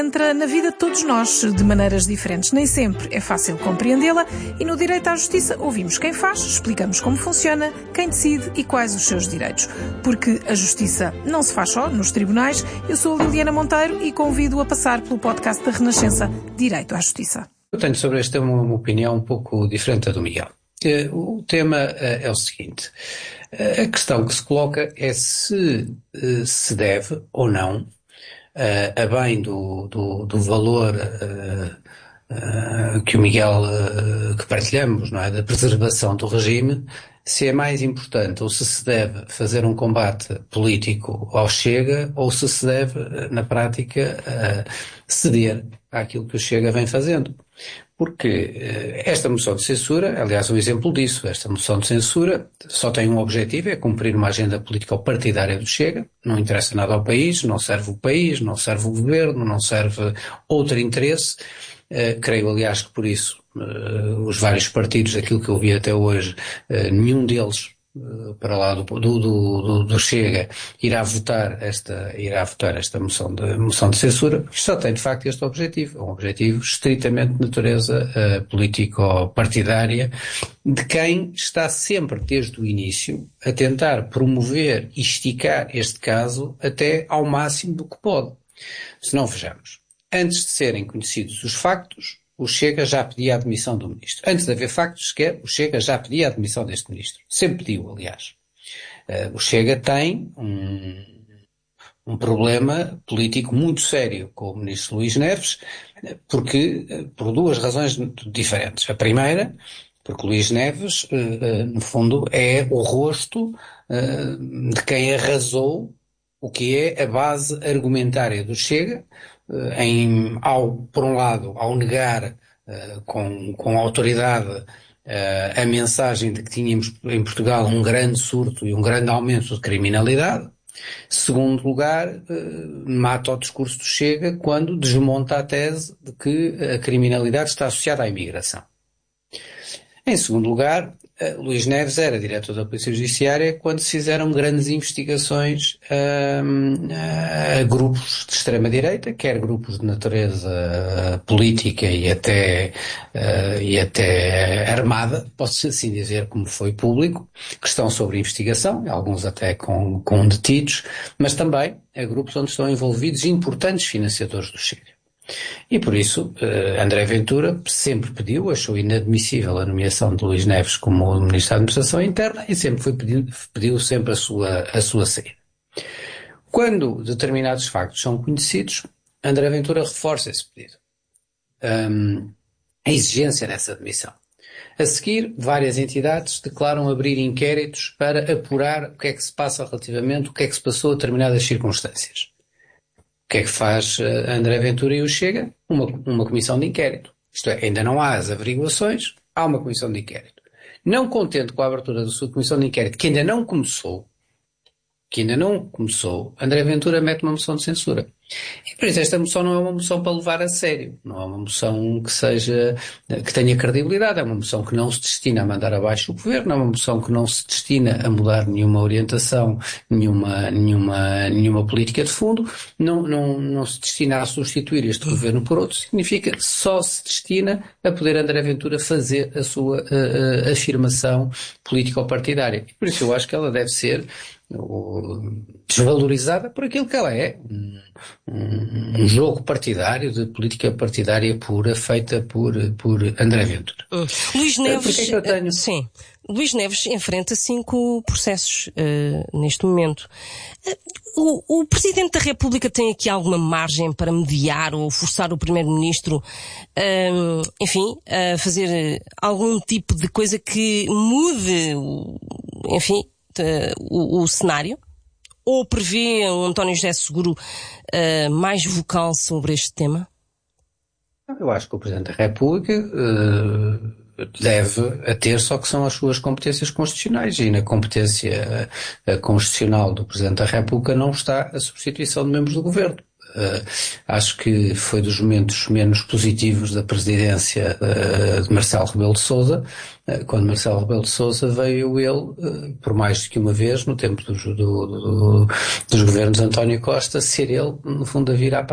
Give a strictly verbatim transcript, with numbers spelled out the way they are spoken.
Entra na vida de todos nós, de maneiras diferentes. Nem sempre é fácil compreendê-la e no direito à justiça ouvimos quem faz, explicamos como funciona, quem decide e quais os seus direitos. Porque a justiça não se faz só nos tribunais. Eu sou a Liliana Monteiro e convido a passar pelo podcast da Renascença Direito à Justiça. Eu tenho sobre este tema uma opinião um pouco diferente da do Miguel. O tema é o seguinte: a questão que se coloca é se se deve ou não, a bem do, do, do valor uh, uh, que o Miguel, uh, que partilhamos, não é, da preservação do regime, se é mais importante ou se se deve fazer um combate político ao Chega ou se se deve, na prática, uh, ceder àquilo que o Chega vem fazendo. Porque uh, esta moção de censura, aliás, um exemplo disso, esta moção de censura só tem um objetivo, é cumprir uma agenda político-partidária do Chega, não interessa nada ao país, não serve o país, não serve o governo, não serve outro interesse. Uh, creio, aliás, que por isso uh, os vários partidos, aquilo que eu vi até hoje, uh, nenhum deles, uh, para lá do, do, do, do Chega, irá votar esta, irá votar esta moção de, moção de censura, que só tem de facto este objetivo, é um objetivo estritamente de natureza uh, político-partidária, de quem está sempre desde o início a tentar promover e esticar este caso até ao máximo do que pode. Se não, vejamos. Antes de serem conhecidos os factos, o Chega já pedia a admissão do ministro. Antes de haver factos sequer, o Chega já pedia a admissão deste ministro. Sempre pediu, aliás. Uh, o Chega tem um, um problema político muito sério com o ministro Luís Neves, porque, uh, por duas razões diferentes. A primeira, porque Luís Neves, uh, uh, no fundo, é o rosto uh, de quem arrasou o que é a base argumentária do Chega, em, ao, por um lado, ao negar uh, com, com autoridade uh, a mensagem de que tínhamos em Portugal um grande surto e um grande aumento de criminalidade. Segundo lugar, uh, mata o discurso do Chega quando desmonta a tese de que a criminalidade está associada à imigração. Em segundo lugar, uh, Luís Neves era diretor da Polícia Judiciária quando se fizeram grandes investigações uh, a grupos de extrema-direita, quer grupos de natureza política e até, uh, e até armada, posso assim dizer, como foi público, que estão sob investigação, alguns até com, com detidos, mas também a grupos onde estão envolvidos importantes financiadores do Chega. E por isso, uh, André Ventura sempre pediu, achou inadmissível a nomeação de Luís Neves como Ministro da Administração Interna e sempre foi pediu, pediu sempre a sua, a sua saída. Quando determinados factos são conhecidos, André Ventura reforça esse pedido. Um, a exigência dessa admissão. A seguir, várias entidades declaram abrir inquéritos para apurar o que é que se passa relativamente, o que é que se passou a determinadas circunstâncias. O que é que faz uh, André Ventura e o Chega? Uma, uma comissão de inquérito. Isto é, ainda não há as averiguações, há uma comissão de inquérito. Não contente com a abertura da sua comissão de inquérito, que ainda não começou, que ainda não começou, André Ventura mete uma moção de censura. E por isso esta moção não é uma moção para levar a sério, não é uma moção que seja, que tenha credibilidade, é uma moção que não se destina a mandar abaixo o governo, é uma moção que não se destina a mudar nenhuma orientação, nenhuma, nenhuma, nenhuma política de fundo, não, não, não se destina a substituir este governo por outro, significa que só se destina a poder André Ventura fazer a sua a, a afirmação político-partidária. E por isso eu acho que ela deve ser desvalorizada por aquilo que ela é, um, um, um jogo partidário, de política partidária pura, feita por, por André Ventura. Hum. Luís Neves, é que eu tenho... sim, Luís Neves enfrenta cinco processos uh, neste momento. Uh, o, o Presidente da República tem aqui alguma margem para mediar ou forçar o Primeiro-Ministro, uh, enfim, a fazer algum tipo de coisa que mude, enfim, O, o cenário? Ou prevê um António José Seguro uh, mais vocal sobre este tema? Eu acho que o Presidente da República uh, deve ater só que são as suas competências constitucionais e na competência uh, constitucional do Presidente da República não está a substituição de membros do Governo. Uh, acho que foi dos momentos menos positivos da presidência uh, de Marcelo Rebelo de Sousa, uh, quando Marcelo Rebelo de Sousa veio ele, uh, por mais do que uma vez, no tempo dos, do, do, dos governos de António Costa, ser ele, no fundo, a vir à